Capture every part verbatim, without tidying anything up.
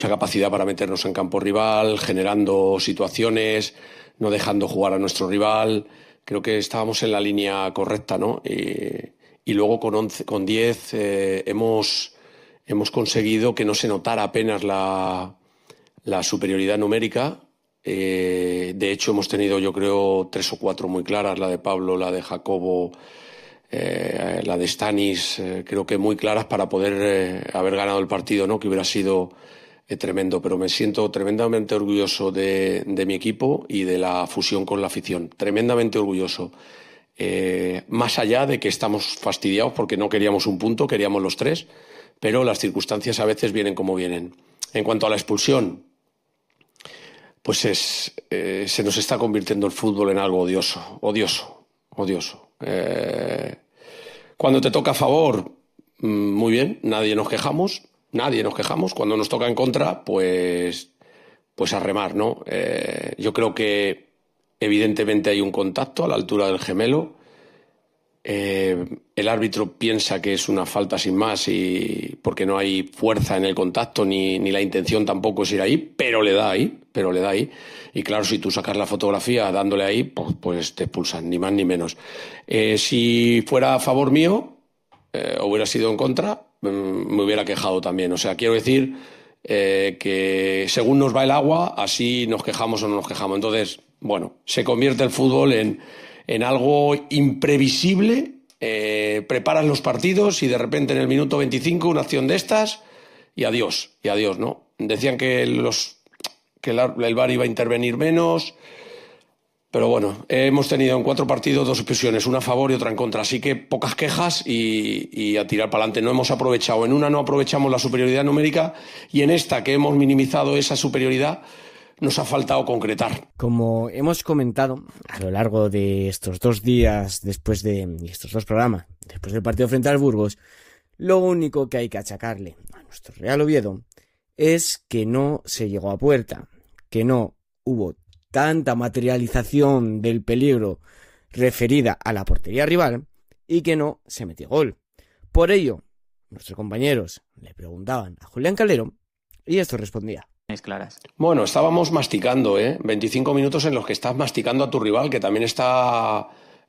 capacidad para meternos en campo rival, generando situaciones, no dejando jugar a nuestro rival. Creo que estábamos en la línea correcta, ¿no? Y, y luego con once, con diez eh, hemos, hemos conseguido que no se notara apenas la, la superioridad numérica. Eh, de hecho, hemos tenido, yo creo, tres o cuatro muy claras, la de Pablo, la de Jacobo, eh, la de Stanis, eh, creo que muy claras para poder eh, haber ganado el partido, ¿no? Que hubiera sido eh, tremendo, pero me siento tremendamente orgulloso de, de mi equipo y de la fusión con la afición, tremendamente orgulloso. Eh, más allá de que estamos fastidiados porque no queríamos un punto, queríamos los tres, pero las circunstancias a veces vienen como vienen. En cuanto a la expulsión, pues es, eh, se nos está convirtiendo el fútbol en algo odioso, odioso, odioso. Eh, cuando te toca a favor, muy bien, nadie nos quejamos, nadie nos quejamos. Cuando nos toca en contra, pues, pues a remar, ¿no? Eh, yo creo que evidentemente hay un contacto a la altura del gemelo. Eh, el árbitro piensa que es una falta sin más y porque no hay fuerza en el contacto ni, ni la intención tampoco es ir ahí, pero le da ahí, pero le da ahí. Y claro, si tú sacas la fotografía dándole ahí, pues, pues te expulsan, ni más ni menos. Eh, si fuera a favor mío, eh, hubiera sido en contra, me hubiera quejado también. O sea, quiero decir eh, que según nos va el agua, así nos quejamos o no nos quejamos. Entonces, bueno, se convierte el fútbol en en algo imprevisible. Eh, preparas los partidos y de repente en el minuto veinticinco una acción de estas y adiós, y adiós, ¿no? Decían que, los, que el, el V A R iba a intervenir menos, pero bueno, hemos tenido en cuatro partidos dos expulsiones, una a favor y otra en contra, así que pocas quejas y, y a tirar para adelante. No hemos aprovechado, en una no aprovechamos la superioridad numérica y en esta que hemos minimizado esa superioridad nos ha faltado concretar. Como hemos comentado a lo largo de estos dos días, después de estos dos programas, después del partido frente al Burgos, lo único que hay que achacarle a nuestro Real Oviedo es que no se llegó a puerta, que no hubo tanta materialización del peligro referida a la portería rival y que no se metió gol. Por ello, nuestros compañeros le preguntaban a Julián Calero y esto respondía. Claras. Bueno, estábamos masticando, ¿eh? veinticinco minutos en los que estás masticando a tu rival, que también está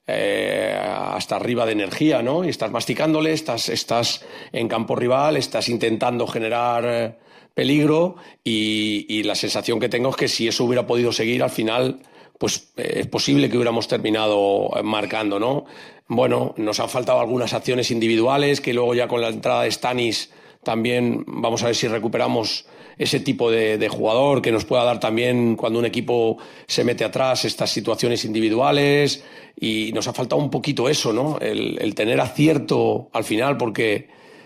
eh, hasta arriba de energía, ¿no? Y estás masticándole, estás, estás en campo rival, estás intentando generar eh, peligro y, y la sensación que tengo es que si eso hubiera podido seguir, al final, pues eh, es posible que hubiéramos terminado marcando, ¿no? Bueno, nos han faltado algunas acciones individuales que luego ya con la entrada de Stanis también vamos a ver si recuperamos ese tipo de, de jugador que nos pueda dar también cuando un equipo se mete atrás estas situaciones individuales y nos ha faltado un poquito eso, ¿no? El, el tener acierto al final porque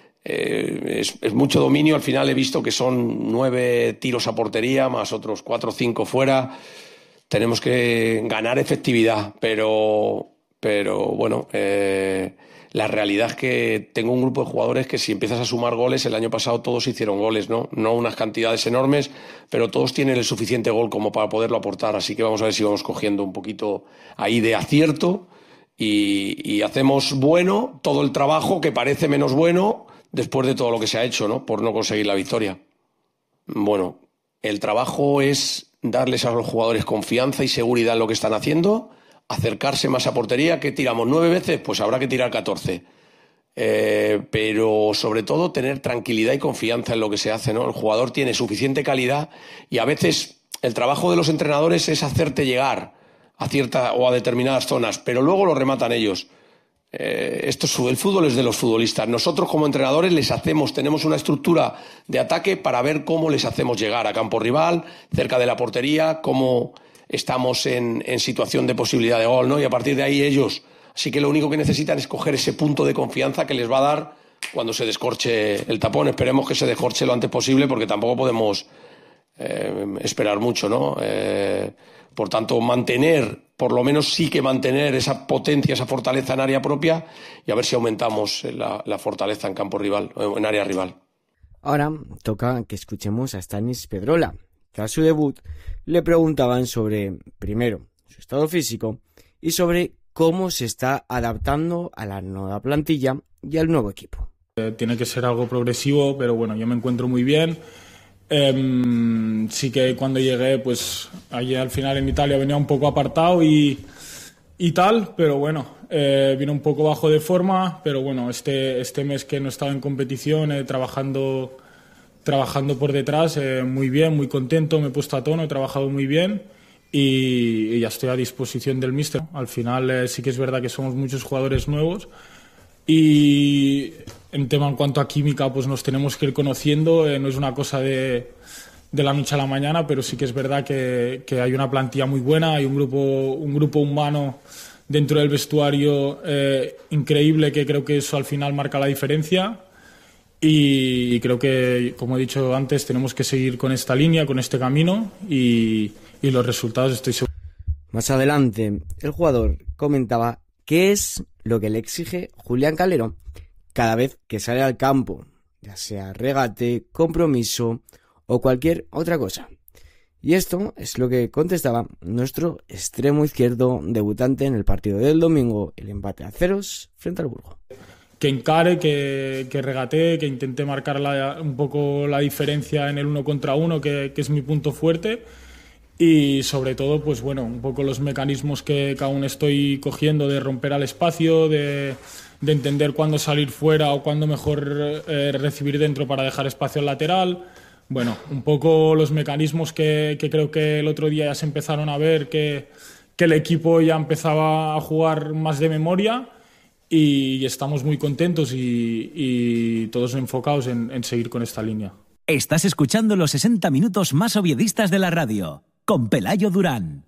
eh, es, es mucho dominio. Al final he visto que son nueve tiros a portería más otros cuatro o cinco fuera. Tenemos que ganar efectividad, pero, pero bueno... Eh, La realidad es que tengo un grupo de jugadores que si empiezas a sumar goles, el año pasado todos hicieron goles, ¿no? No unas cantidades enormes, pero todos tienen el suficiente gol como para poderlo aportar. Así que vamos a ver si vamos cogiendo un poquito ahí de acierto y, y hacemos bueno todo el trabajo que parece menos bueno después de todo lo que se ha hecho, ¿no? Por no conseguir la victoria. Bueno, el trabajo es darles a los jugadores confianza y seguridad en lo que están haciendo, acercarse más a portería. ¿Que tiramos nueve veces? Pues habrá que tirar catorce. Eh, pero sobre todo tener tranquilidad y confianza en lo que se hace, ¿no? El jugador tiene suficiente calidad y a veces el trabajo de los entrenadores es hacerte llegar a cierta o a determinadas zonas, pero luego lo rematan ellos. Eh, esto es, el fútbol es de los futbolistas. Nosotros como entrenadores les hacemos, tenemos una estructura de ataque para ver cómo les hacemos llegar a campo rival, cerca de la portería, cómo estamos en, en situación de posibilidad de gol, ¿no? Y a partir de ahí ellos, así que lo único que necesitan es coger ese punto de confianza que les va a dar cuando se descorche el tapón. Esperemos que se descorche lo antes posible porque tampoco podemos eh, esperar mucho, ¿no? Eh, por tanto, mantener, por lo menos sí que mantener esa potencia, esa fortaleza en área propia y a ver si aumentamos la, la fortaleza en campo rival, en área rival. Ahora toca que escuchemos a Stanis Pedrola. Tras su debut, le preguntaban sobre, primero, su estado físico y sobre cómo se está adaptando a la nueva plantilla y al nuevo equipo. Eh, tiene que ser algo progresivo, pero bueno, yo me encuentro muy bien. Eh, sí que cuando llegué, pues allí al final en Italia venía un poco apartado y, y tal, pero bueno, eh, vino un poco bajo de forma, pero bueno, este, este mes que no estaba en competición, eh, trabajando, trabajando por detrás, eh, muy bien, muy contento, me he puesto a tono, he trabajado muy bien y, y ya estoy a disposición del míster. Al final eh, sí que es verdad que somos muchos jugadores nuevos y en tema en cuanto a química pues nos tenemos que ir conociendo, eh, no es una cosa de, de la noche a la mañana, pero sí que es verdad que, que hay una plantilla muy buena, hay un grupo, un grupo humano dentro del vestuario eh, increíble, que creo que eso al final marca la diferencia y creo que, como he dicho antes, tenemos que seguir con esta línea, con este camino y, y los resultados estoy seguro. Más adelante, el jugador comentaba qué es lo que le exige Julián Calero cada vez que sale al campo, ya sea regate, compromiso o cualquier otra cosa. Y esto es lo que contestaba nuestro extremo izquierdo debutante en el partido del domingo, el empate a ceros frente al Burgos. Que encare, que, que regatee, que intente marcar la, un poco la diferencia en el uno contra uno, que, que es mi punto fuerte. Y sobre todo, pues bueno, un poco los mecanismos que, que aún estoy cogiendo de romper al espacio, de, de entender cuándo salir fuera o cuándo mejor eh, recibir dentro para dejar espacio al lateral. Bueno, un poco los mecanismos que, que creo que el otro día ya se empezaron a ver, que, que el equipo ya empezaba a jugar más de memoria y estamos muy contentos y, y todos enfocados en, en seguir con esta línea. Estás escuchando los sesenta minutos más oviedistas de la radio, con Pelayo Durán.